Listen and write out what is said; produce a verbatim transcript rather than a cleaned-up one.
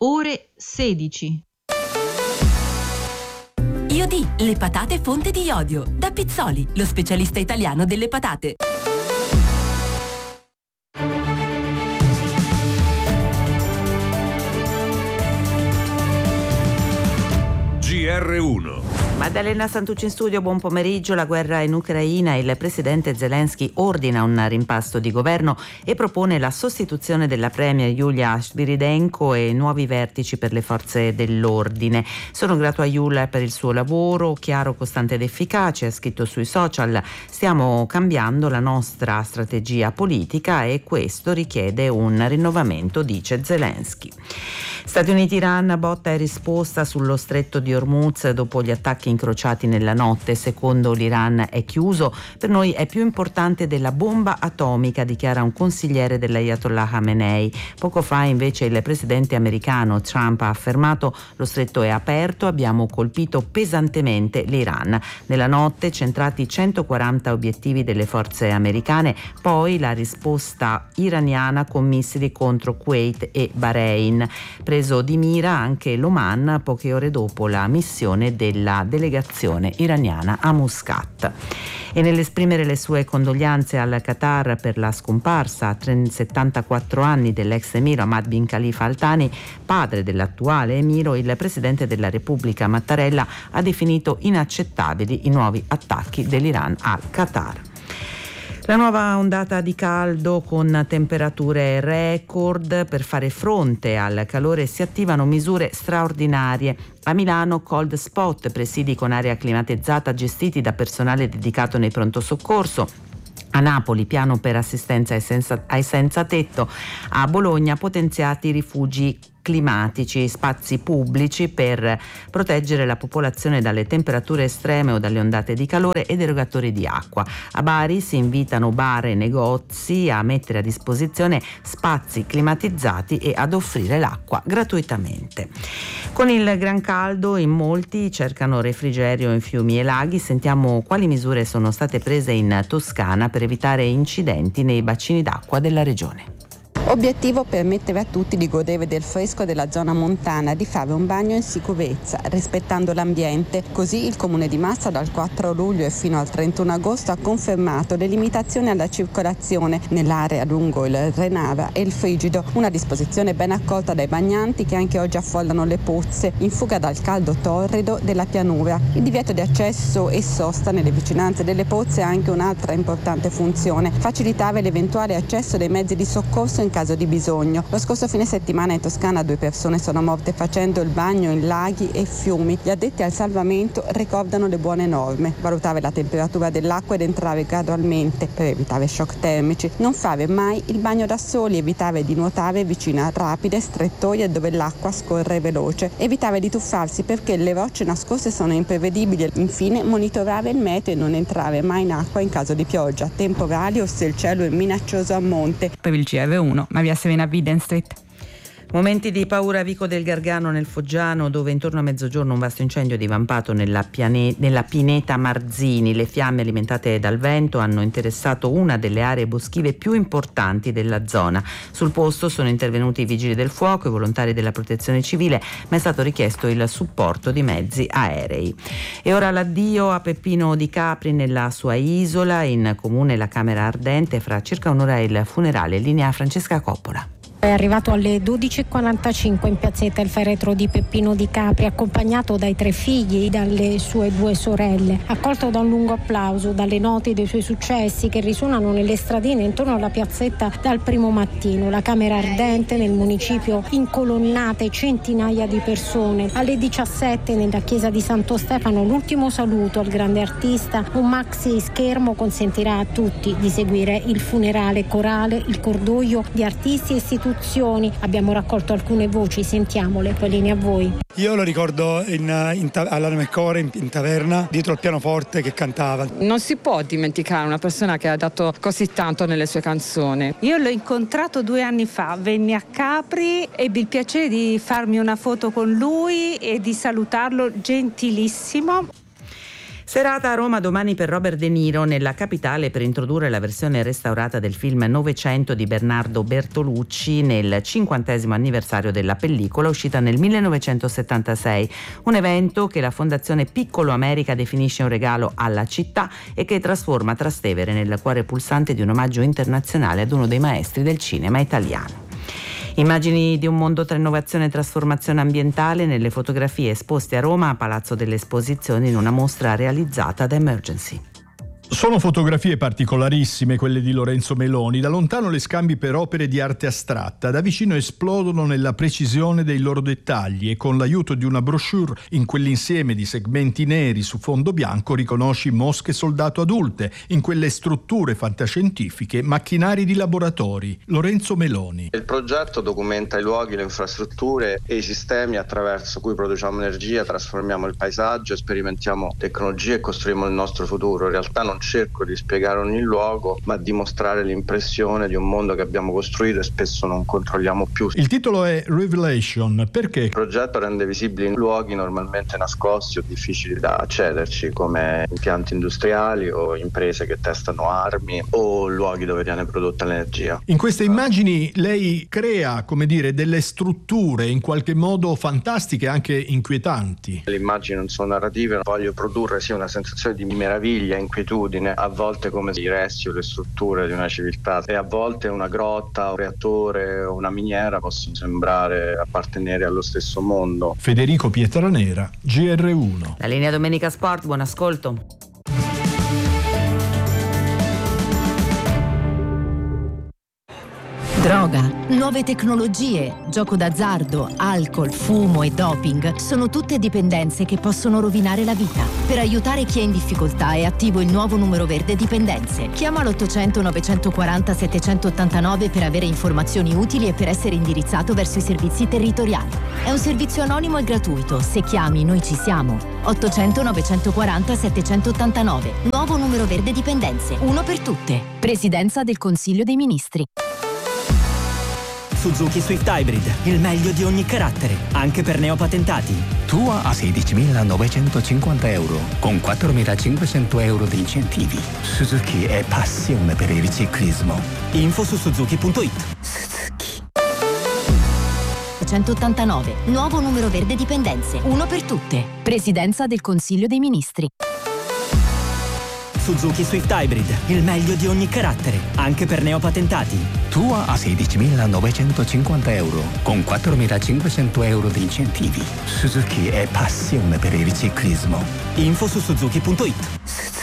ore sedici. Iodi, le patate fonte di iodio. Da Pizzoli, lo specialista italiano delle patate. G R uno. Maddalena Santucci in studio, buon pomeriggio. La guerra in Ucraina, il presidente Zelensky ordina un rimpasto di governo e propone la sostituzione della premier Yulia Sviridenko e nuovi vertici per le forze dell'ordine. Sono grato a Yulia per il suo lavoro chiaro, costante ed efficace, ha scritto sui social. Stiamo cambiando la nostra strategia politica e questo richiede un rinnovamento, dice Zelensky. Stati Uniti-Iran, botta e risposta sullo stretto di Hormuz dopo gli attacchi incrociati nella notte. Secondo l'Iran è chiuso, per noi è più importante della bomba atomica, dichiara un consigliere dell'Ayatollah Khamenei. Poco fa invece il presidente americano Trump ha affermato: lo stretto è aperto, abbiamo colpito pesantemente l'Iran. Nella notte centrati centoquaranta obiettivi delle forze americane, poi la risposta iraniana con missili contro Kuwait e Bahrain. Preso di mira anche l'Oman poche ore dopo la missione della delegazione iraniana a Muscat. E nell'esprimere le sue condoglianze al Qatar per la scomparsa a settantaquattro anni dell'ex emiro Hamad bin Khalifa Al Thani, padre dell'attuale emiro, il presidente della Repubblica Mattarella ha definito inaccettabili i nuovi attacchi dell'Iran al Qatar. La nuova ondata di caldo con temperature record. Per fare fronte al calore si attivano misure straordinarie. A Milano cold spot, presidi con aria climatizzata gestiti da personale dedicato nei pronto soccorso. A Napoli piano per assistenza ai senza, ai senza tetto. A Bologna potenziati rifugi climatici, spazi pubblici per proteggere la popolazione dalle temperature estreme o dalle ondate di calore ed erogatori di acqua. A Bari si invitano bar e negozi a mettere a disposizione spazi climatizzati e ad offrire l'acqua gratuitamente. Con il gran caldo in molti cercano refrigerio in fiumi e laghi. Sentiamo quali misure sono state prese in Toscana per evitare incidenti nei bacini d'acqua della regione. Obiettivo: permettere a tutti di godere del fresco della zona montana, di fare un bagno in sicurezza, rispettando l'ambiente. Così il Comune di Massa dal quattro luglio e fino al trentuno agosto ha confermato le limitazioni alla circolazione nell'area lungo il Renava e il Frigido, una disposizione ben accolta dai bagnanti che anche oggi affollano le pozze in fuga dal caldo torrido della pianura. Il divieto di accesso e sosta nelle vicinanze delle pozze ha anche un'altra importante funzione: facilitare l'eventuale accesso dei mezzi di soccorso in caso di bisogno. Lo scorso fine settimana in Toscana due persone sono morte facendo il bagno in laghi e fiumi. Gli addetti al salvamento ricordano le buone norme: valutare la temperatura dell'acqua ed entrare gradualmente per evitare shock termici, non fare mai il bagno da soli, evitare di nuotare vicino a rapide, strettoie dove l'acqua scorre veloce, evitare di tuffarsi perché le rocce nascoste sono imprevedibili. Infine monitorare il meteo e non entrare mai in acqua in caso di pioggia, temporali o se il cielo è minaccioso a monte. Per il G R uno, Maria Serena Biden Street. Momenti di paura a Vico del Gargano nel Foggiano, dove intorno a mezzogiorno un vasto incendio è divampato nella, piane- nella pineta Marzini. Le fiamme alimentate dal vento hanno interessato una delle aree boschive più importanti della zona. Sul posto sono intervenuti i vigili del fuoco e i volontari della protezione civile, ma è stato richiesto il supporto di mezzi aerei. E ora l'addio a Peppino Di Capri nella sua isola. In comune la Camera Ardente, fra circa un'ora il funerale. Linea Francesca Coppola. È arrivato alle dodici e quarantacinque in piazzetta il feretro di Peppino Di Capri, accompagnato dai tre figli e dalle sue due sorelle, accolto da un lungo applauso, dalle note dei suoi successi che risuonano nelle stradine intorno alla piazzetta dal primo mattino. La Camera Ardente nel municipio incolonnate centinaia di persone. Alle diciassette nella chiesa di Santo Stefano l'ultimo saluto al grande artista. Un maxi schermo consentirà a tutti di seguire il funerale corale, il cordoglio di artisti e istituzioni. Abbiamo raccolto alcune voci, sentiamole, poi linea a voi. Io lo ricordo in, in, alla Mecore in, in taverna, dietro al pianoforte che cantava. Non si può dimenticare una persona che ha dato così tanto nelle sue canzoni. Io l'ho incontrato due anni fa, venni a Capri, ebbi il piacere di farmi una foto con lui e di salutarlo, gentilissimo. Serata a Roma domani per Robert De Niro nella capitale per introdurre la versione restaurata del film Novecento di Bernardo Bertolucci nel cinquantesimo anniversario della pellicola uscita nel millenovecentosettantasei. Un evento che la Fondazione Piccolo America definisce un regalo alla città e che trasforma Trastevere nel cuore pulsante di un omaggio internazionale ad uno dei maestri del cinema italiano. Immagini di un mondo tra innovazione e trasformazione ambientale nelle fotografie esposte a Roma a Palazzo delle Esposizioni in una mostra realizzata da Emergency. Sono fotografie particolarissime quelle di Lorenzo Meloni. Da lontano le scambi per opere di arte astratta, da vicino esplodono nella precisione dei loro dettagli e con l'aiuto di una brochure in quell'insieme di segmenti neri su fondo bianco riconosci mosche soldato adulte, in quelle strutture fantascientifiche, macchinari di laboratori. Lorenzo Meloni. Il progetto documenta i luoghi, le infrastrutture e i sistemi attraverso cui produciamo energia, trasformiamo il paesaggio, sperimentiamo tecnologie e costruiamo il nostro futuro. In realtà non cerco di spiegare ogni luogo, ma di mostrare l'impressione di un mondo che abbiamo costruito e spesso non controlliamo più. Il titolo è Revelation. Perché? Il progetto rende visibili luoghi normalmente nascosti o difficili da accederci, come impianti industriali o imprese che testano armi o luoghi dove viene prodotta l'energia. In queste immagini lei crea, come dire, delle strutture in qualche modo fantastiche, anche inquietanti. Le immagini non sono narrative, voglio produrre sì una sensazione di meraviglia, inquietudine, a volte come i resti o le strutture di una civiltà, e a volte una grotta, un reattore o una miniera possono sembrare appartenere allo stesso mondo. Federico Pietranera, G R uno. La linea Domenica Sport, buon ascolto. Droga, nuove tecnologie, gioco d'azzardo, alcol, fumo e doping sono tutte dipendenze che possono rovinare la vita. Per aiutare chi è in difficoltà è attivo il nuovo numero verde dipendenze. Chiama l'ottocento novecentoquaranta settecentottantanove per avere informazioni utili e per essere indirizzato verso i servizi territoriali. È un servizio anonimo e gratuito. Se chiami, noi ci siamo. ottocento novecentoquaranta settecentottantanove. Nuovo numero verde dipendenze. Uno per tutte. Presidenza del Consiglio dei Ministri. Suzuki Swift Hybrid, il meglio di ogni carattere, anche per neopatentati. Tua a sedicimilanovecentocinquanta euro, con quattromilacinquecento euro di incentivi. Suzuki è passione per il riciclismo. Info su suzuki punto it. Suzuki. centottantanove. Nuovo numero verde dipendenze. Uno per tutte. Presidenza del Consiglio dei Ministri. Suzuki Swift Hybrid, il meglio di ogni carattere, anche per neopatentati. Tua a sedicimilanovecentocinquanta euro, con quattromilacinquecento euro di incentivi. Suzuki è passione per il riciclismo. Info su suzuki punto it.